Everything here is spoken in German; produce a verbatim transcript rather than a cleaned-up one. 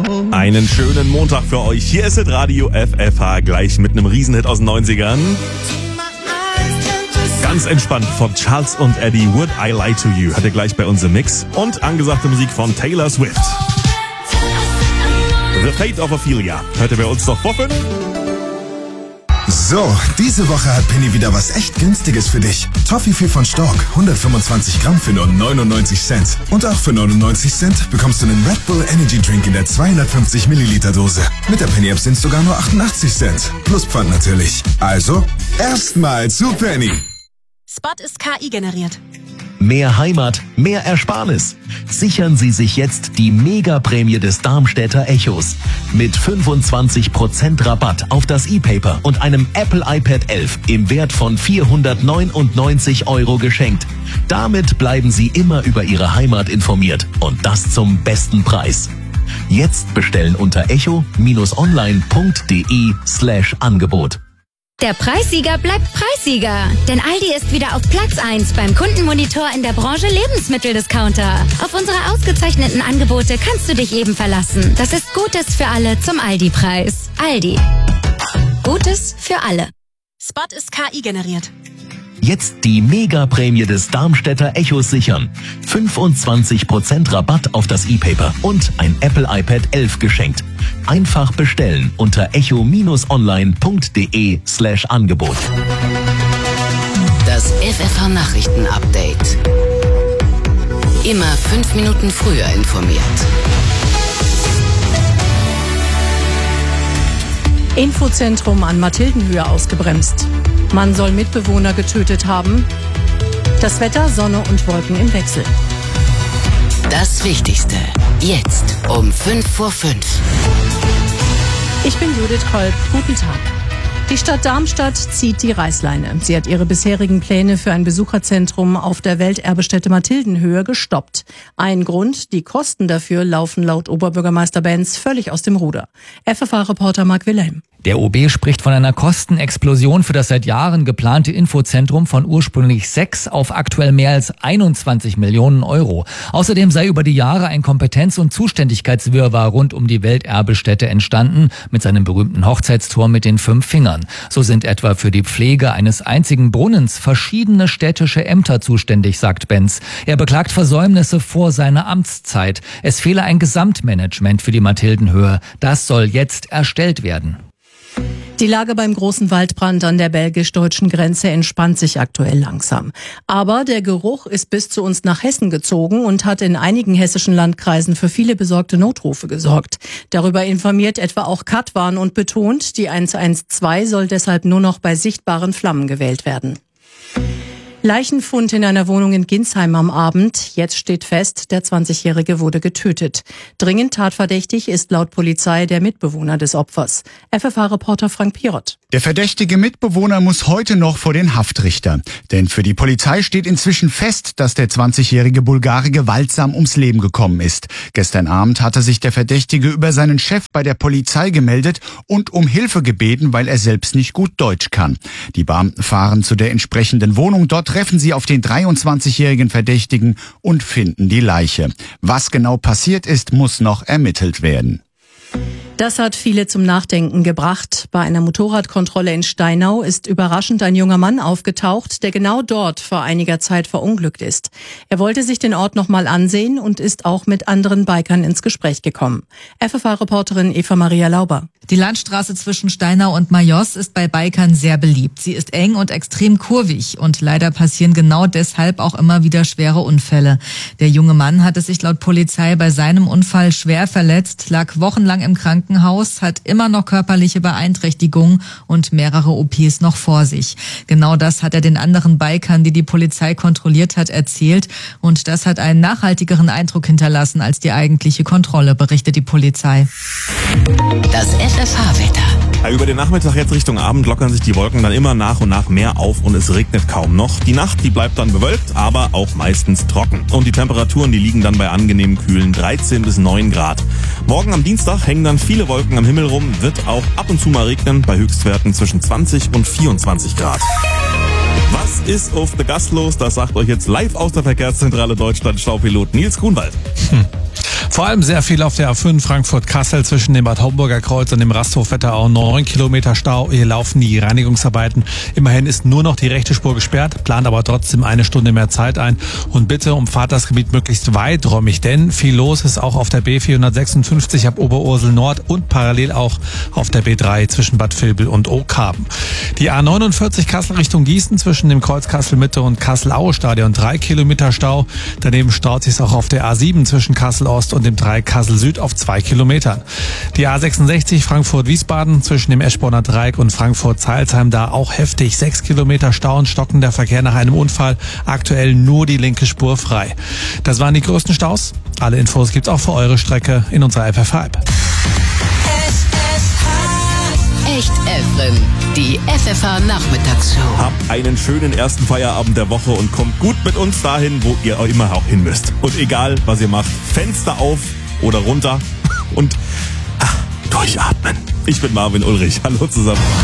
Einen schönen Montag für euch. Hier ist das Radio F F H, gleich mit einem Riesenhit aus den neunzigern. Ganz entspannt von Charles und Eddie, Would I Lie to You, hat er gleich bei uns im Mix. Und angesagte Musik von Taylor Swift. The Fate of Ophelia hört ihr bei uns noch vor fünf. So, diese Woche hat Penny wieder was echt Günstiges für dich. Toffifee von Stork, hundertfünfundzwanzig Gramm für nur neunundneunzig Cent. Und auch für neunundneunzig Cent bekommst du einen Red Bull Energy Drink in der zweihundertfünfzig Milliliter Dose. Mit der Penny App sind es sogar nur achtundachtzig Cent. Plus Pfand natürlich. Also, erstmal zu Penny. Spot ist K I generiert. Mehr Heimat, mehr Ersparnis. Sichern Sie sich jetzt die Mega-Prämie des Darmstädter Echos. Mit fünfundzwanzig Prozent Rabatt auf das E-Paper und einem Apple iPad elf im Wert von vierhundertneunundneunzig Euro geschenkt. Damit bleiben Sie immer über Ihre Heimat informiert und das zum besten Preis. Jetzt bestellen unter echo-online.de slash Angebot. Der Preissieger bleibt Preissieger, denn Aldi ist wieder auf Platz eins beim Kundenmonitor in der Branche Lebensmitteldiscounter. Auf unsere ausgezeichneten Angebote kannst du dich eben verlassen. Das ist Gutes für alle zum Aldi-Preis. Aldi. Gutes für alle. Spot ist K I generiert. Jetzt die Mega-Prämie des Darmstädter Echos sichern. fünfundzwanzig Prozent Rabatt auf das E-Paper und ein Apple iPad elf geschenkt. Einfach bestellen unter echo-online.de slash Angebot. Das F F H-Nachrichten-Update. Immer fünf Minuten früher informiert. Infozentrum an Mathildenhöhe ausgebremst. Man soll Mitbewohner getötet haben. Das Wetter, Sonne und Wolken im Wechsel. Das Wichtigste. Jetzt um fünf vor fünf. Ich bin Judith Kolb. Guten Tag. Die Stadt Darmstadt zieht die Reißleine. Sie hat ihre bisherigen Pläne für ein Besucherzentrum auf der Welterbestätte Mathildenhöhe gestoppt. Ein Grund, die Kosten dafür laufen laut Oberbürgermeister Benz völlig aus dem Ruder. F F H-Reporter Marc Wilhelm. Der O B spricht von einer Kostenexplosion für das seit Jahren geplante Infozentrum von ursprünglich sechs auf aktuell mehr als einundzwanzig Millionen Euro. Außerdem sei über die Jahre ein Kompetenz- und Zuständigkeitswirrwarr rund um die Welterbestätte entstanden, mit seinem berühmten Hochzeitsturm mit den fünf Fingern. So sind etwa für die Pflege eines einzigen Brunnens verschiedene städtische Ämter zuständig, sagt Benz. Er beklagt Versäumnisse vor seiner Amtszeit. Es fehle ein Gesamtmanagement für die Mathildenhöhe. Das soll jetzt erstellt werden. Die Lage beim großen Waldbrand an der belgisch-deutschen Grenze entspannt sich aktuell langsam. Aber der Geruch ist bis zu uns nach Hessen gezogen und hat in einigen hessischen Landkreisen für viele besorgte Notrufe gesorgt. Darüber informiert etwa auch Katwan und betont, die eins eins zwei soll deshalb nur noch bei sichtbaren Flammen gewählt werden. Leichenfund in einer Wohnung in Ginsheim am Abend. Jetzt steht fest, der zwanzigjährige wurde getötet. Dringend tatverdächtig ist laut Polizei der Mitbewohner des Opfers. F F H-Reporter Frank Pirot. Der verdächtige Mitbewohner muss heute noch vor den Haftrichter. Denn für die Polizei steht inzwischen fest, dass der zwanzigjährige Bulgare gewaltsam ums Leben gekommen ist. Gestern Abend hatte sich der Verdächtige über seinen Chef bei der Polizei gemeldet und um Hilfe gebeten, weil er selbst nicht gut Deutsch kann. Die Beamten fahren zu der entsprechenden Wohnung. Dort treffen sie auf den dreiundzwanzigjährigen Verdächtigen und finden die Leiche. Was genau passiert ist, muss noch ermittelt werden. Das hat viele zum Nachdenken gebracht. Bei einer Motorradkontrolle in Steinau ist überraschend ein junger Mann aufgetaucht, der genau dort vor einiger Zeit verunglückt ist. Er wollte sich den Ort noch mal ansehen und ist auch mit anderen Bikern ins Gespräch gekommen. F F H-Reporterin Eva Maria Lauber. Die Landstraße zwischen Steinau und Majos ist bei Bikern sehr beliebt. Sie ist eng und extrem kurvig und leider passieren genau deshalb auch immer wieder schwere Unfälle. Der junge Mann hatte sich laut Polizei bei seinem Unfall schwer verletzt, lag wochenlang im Krankenhaus, hat immer noch körperliche Beeinträchtigungen und mehrere O Ps noch vor sich. Genau das hat er den anderen Bikern, die die Polizei kontrolliert hat, erzählt und das hat einen nachhaltigeren Eindruck hinterlassen als die eigentliche Kontrolle, berichtet die Polizei. Das F F H-Wetter. Ja, über den Nachmittag jetzt Richtung Abend lockern sich die Wolken dann immer nach und nach mehr auf und es regnet kaum noch. Die Nacht, die bleibt dann bewölkt, aber auch meistens trocken. Und die Temperaturen, die liegen dann bei angenehm kühlen dreizehn bis neun Grad. Morgen am Dienstag hängen dann viele Wolken am Himmel rum, wird auch ab und zu mal regnen bei Höchstwerten zwischen zwanzig und vierundzwanzig Grad. Was ist auf der Gas los? Das sagt euch jetzt live aus der Verkehrszentrale Deutschland Schaupilot Nils Grunwald. Hm. Vor allem sehr viel auf der A fünf Frankfurt-Kassel zwischen dem Bad Homburger Kreuz und dem Rasthof-Wetterau. neun Kilometer Stau. Hier laufen die Reinigungsarbeiten. Immerhin ist nur noch die rechte Spur gesperrt, plant aber trotzdem eine Stunde mehr Zeit ein. Und bitte umfahrt das Gebiet möglichst weiträumig, denn viel los ist auch auf der B vierhundertsechsundfünfzig ab Oberursel Nord und parallel auch auf der B drei zwischen Bad Vilbel und Okarben. Die A neunundvierzig Kassel Richtung Gießen zwischen dem Kreuz Kassel Mitte und Kassel-Aue-Stadion. drei Kilometer Stau. Daneben staut sich auch auf der A sieben zwischen Kassel Ost und dem drei Kassel Süd auf zwei Kilometern. Die A sechsundsechzig Frankfurt-Wiesbaden zwischen dem Eschborner Dreieck und Frankfurt-Zeilsheim, da auch heftig. sechs Kilometer Stau und stockender Verkehr nach einem Unfall. Aktuell nur die linke Spur frei. Das waren die größten Staus. Alle Infos gibt's auch für eure Strecke in unserer F F H-App. Echt F M, die F F H-Nachmittagsshow. Habt einen schönen ersten Feierabend der Woche und kommt gut mit uns dahin, wo ihr immer auch hin müsst. Und egal, was ihr macht, Fenster auf oder runter und ach, durchatmen. Ich bin Marvin Ulrich. Hallo zusammen.